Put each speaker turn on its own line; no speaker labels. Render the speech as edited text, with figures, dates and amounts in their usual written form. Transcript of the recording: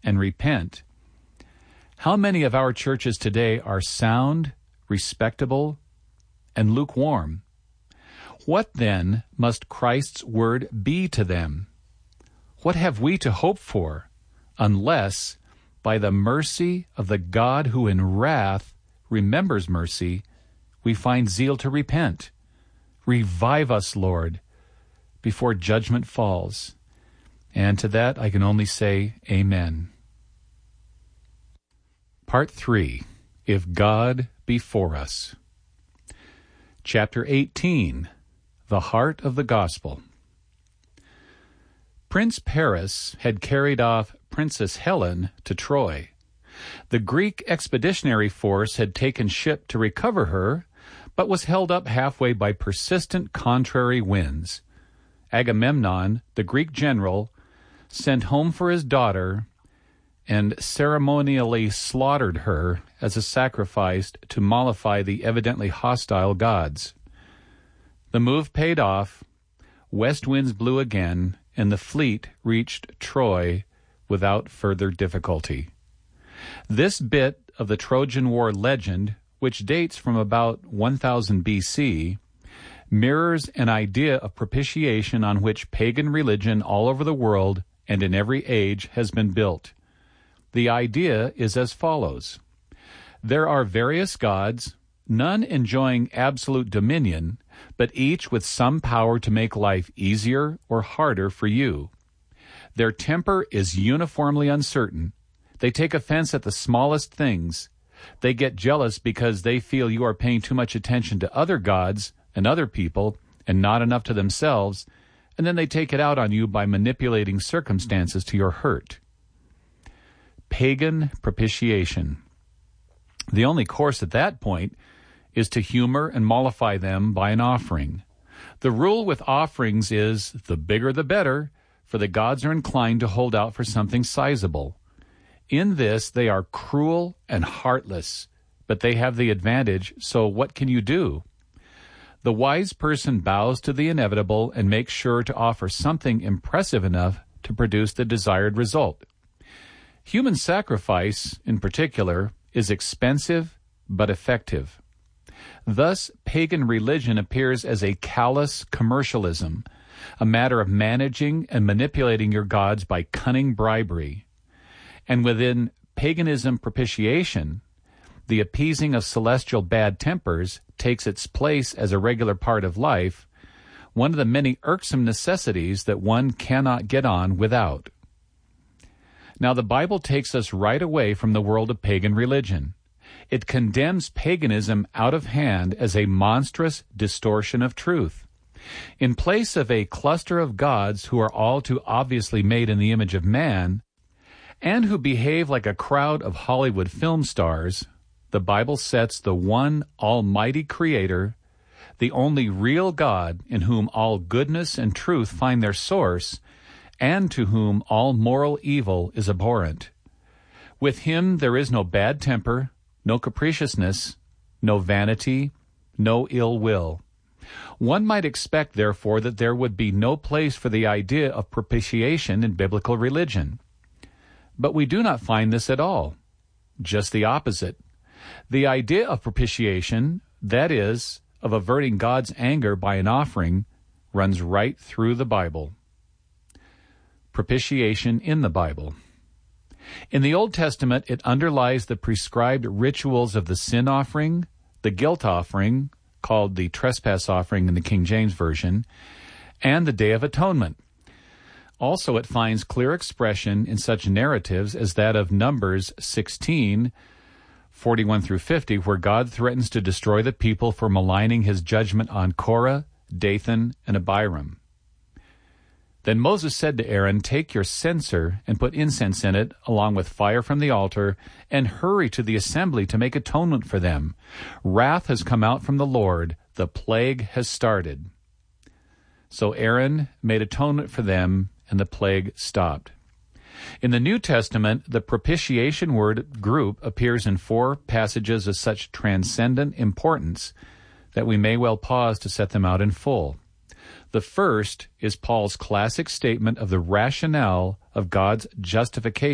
and repent. How many of our churches today are sound, respectable, and lukewarm? What then must Christ's word be to them? What have we to hope for, unless, by the mercy of the God who in wrath remembers mercy, we find zeal to repent? Revive us, Lord, before judgment falls. And to that I can only say, Amen. Part 3. If God be for us. Chapter 18. The Heart of the Gospel. Prince Paris had carried off Princess Helen to Troy. The Greek expeditionary force had taken ship to recover her, but was held up halfway by persistent contrary winds. Agamemnon, the Greek general, sent home for his daughter and ceremonially slaughtered her as a sacrifice to mollify the evidently hostile gods. The move paid off, west winds blew again, and the fleet reached Troy without further difficulty. This bit of the Trojan War legend, which dates from about 1000 BC, mirrors an idea of propitiation on which pagan religion all over the world and in every age has been built. The idea is as follows. There are various gods, none enjoying absolute dominion, but each with some power to make life easier or harder for you. Their temper is uniformly uncertain. They take offense at the smallest things. They get jealous because they feel you are paying too much attention to other gods and other people and not enough to themselves, and then they take it out on you by manipulating circumstances to your hurt. Pagan propitiation. The only course at that point is to humor and mollify them by an offering. The rule with offerings is the bigger the better, for the gods are inclined to hold out for something sizable. In this they are cruel and heartless, but they have the advantage, so what can you do? The wise person bows to the inevitable and makes sure to offer something impressive enough to produce the desired result. Human sacrifice, in particular, is expensive but effective. Thus, pagan religion appears as a callous commercialism, a matter of managing and manipulating your gods by cunning bribery. And within paganism propitiation, the appeasing of celestial bad tempers takes its place as a regular part of life, one of the many irksome necessities that one cannot get on without. Now, the Bible takes us right away from the world of pagan religion. It condemns paganism out of hand as a monstrous distortion of truth. In place of a cluster of gods who are all too obviously made in the image of man, and who behave like a crowd of Hollywood film stars, the Bible sets the one almighty Creator, the only real God in whom all goodness and truth find their source, and to whom all moral evil is abhorrent. With him there is no bad temper, no capriciousness, no vanity, no ill will. One might expect, therefore, that there would be no place for the idea of propitiation in biblical religion. But we do not find this at all. Just the opposite. The idea of propitiation, that is, of averting God's anger by an offering, runs right through the Bible. Propitiation in the Bible. In the Old Testament, it underlies the prescribed rituals of the sin offering, the guilt offering, called the trespass offering in the King James Version, and the Day of Atonement. Also, it finds clear expression in such narratives as that of Numbers 16, 41 through 50, where God threatens to destroy the people for maligning his judgment on Korah, Dathan, and Abiram. Then Moses said to Aaron, "Take your censer and put incense in it, along with fire from the altar, and hurry to the assembly to make atonement for them. Wrath has come out from the Lord. The plague has started." So Aaron made atonement for them, and the plague stopped. In the New Testament, the propitiation word group appears in 4 passages of such transcendent importance that we may well pause to set them out in full. The first is Paul's classic statement of the rationale of God's justification